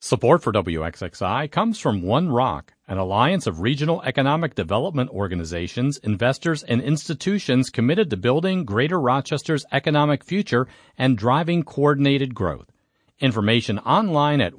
Support for WXXI comes from One Rock, an alliance of regional economic development organizations, investors, and institutions committed to building Greater Rochester's economic future and driving coordinated growth. Information online at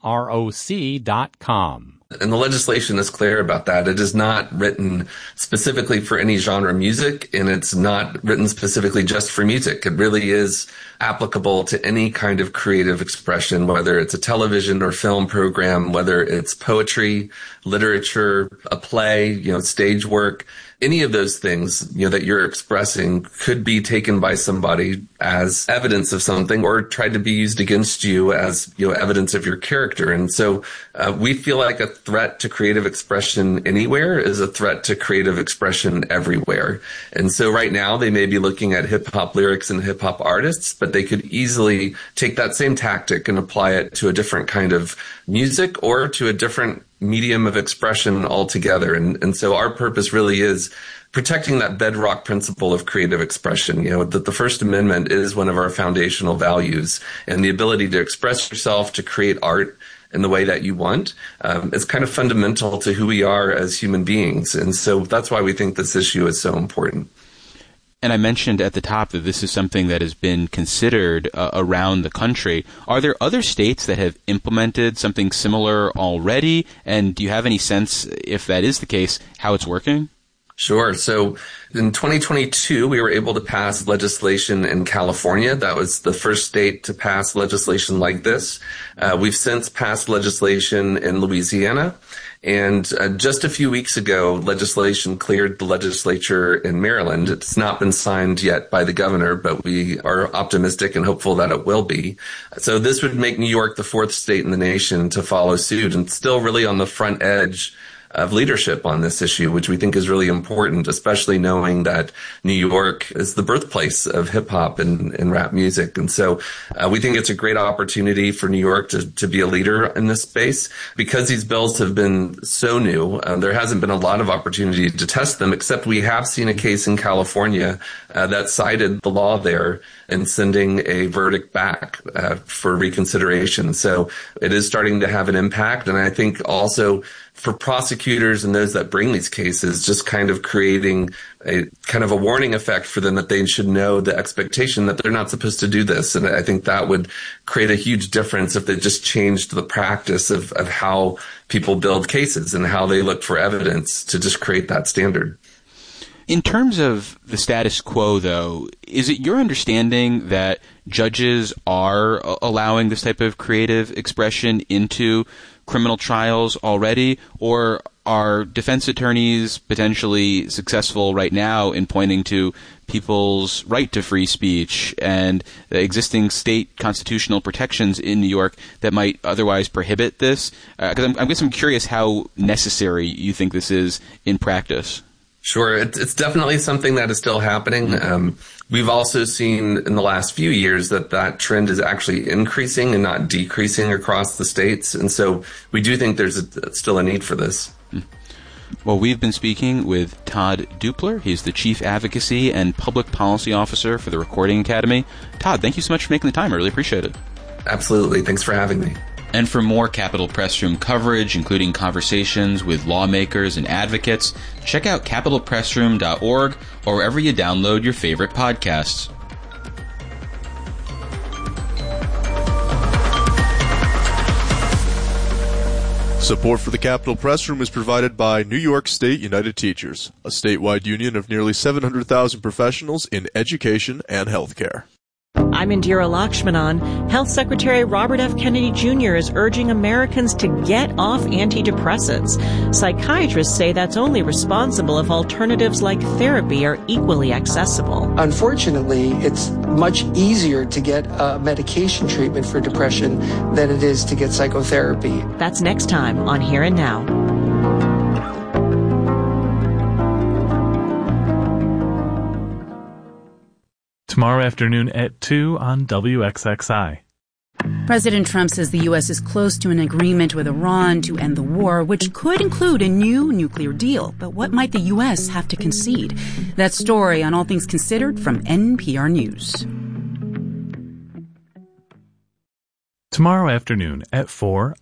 oneroc.com. And the legislation is clear about that. It is not written specifically for any genre of music, and it's not written specifically just for music. It really is applicable to any kind of creative expression, whether it's a television or film program, whether it's poetry, literature, a play, stage work. Any of those things, that you're expressing could be taken by somebody as evidence of something or tried to be used against you as, evidence of your character. And so we feel like a threat to creative expression anywhere is a threat to creative expression everywhere. And so right now they may be looking at hip hop lyrics and hip hop artists, but they could easily take that same tactic and apply it to a different kind of music or to a different medium of expression altogether. And so our purpose really is protecting that bedrock principle of creative expression. That the First Amendment is one of our foundational values, and the ability to express yourself, to create art in the way that you want, is kind of fundamental to who we are as human beings. And so that's why we think this issue is so important. And I mentioned at the top that this is something that has been considered around the country. Are there other states that have implemented something similar already? And do you have any sense, if that is the case, how it's working? Sure. So in 2022, we were able to pass legislation in California. That was the first state to pass legislation like this. We've since passed legislation in Louisiana. And just a few weeks ago, legislation cleared the legislature in Maryland. It's not been signed yet by the governor, but we are optimistic and hopeful that it will be. So this would make New York the fourth state in the nation to follow suit, and still really on the front edge of leadership on this issue, which we think is really important, especially knowing that New York is the birthplace of hip hop and rap music. And so we think it's a great opportunity for New York to be a leader in this space. Because these bills have been so new, there hasn't been a lot of opportunity to test them, except we have seen a case in California that cited the law there and sending a verdict back for reconsideration. So it is starting to have an impact. And I think also for prosecutors and those that bring these cases, just kind of creating a kind of a warning effect for them that they should know the expectation that they're not supposed to do this. And I think that would create a huge difference if they just changed the practice of how people build cases and how they look for evidence to just create that standard. In terms of the status quo, though, is it your understanding that judges are allowing this type of creative expression into criminal trials already, or are defense attorneys potentially successful right now in pointing to people's right to free speech and the existing state constitutional protections in New York that might otherwise prohibit this? Because I guess I'm curious how necessary you think this is in practice. Sure. It's definitely something that is still happening. We've also seen in the last few years that trend is actually increasing and not decreasing across the states. And so we do think there's still a need for this. Well, we've been speaking with Todd Dupler. He's the Chief Advocacy and Public Policy Officer for the Recording Academy. Todd, thank you so much for making the time. I really appreciate it. Absolutely. Thanks for having me. And for more Capitol Press Room coverage, including conversations with lawmakers and advocates, check out capitolpressroom.org or wherever you download your favorite podcasts. Support for the Capitol Press Room is provided by New York State United Teachers, a statewide union of nearly 700,000 professionals in education and healthcare. I'm Indira Lakshmanan. Health Secretary Robert F. Kennedy Jr. is urging Americans to get off antidepressants. Psychiatrists say that's only responsible if alternatives like therapy are equally accessible. Unfortunately, it's much easier to get medication treatment for depression than it is to get psychotherapy. That's next time on Here and Now. Tomorrow afternoon at 2 on WXXI. President Trump says the U.S. is close to an agreement with Iran to end the war, which could include a new nuclear deal. But what might the U.S. have to concede? That story on All Things Considered from NPR News. Tomorrow afternoon at 4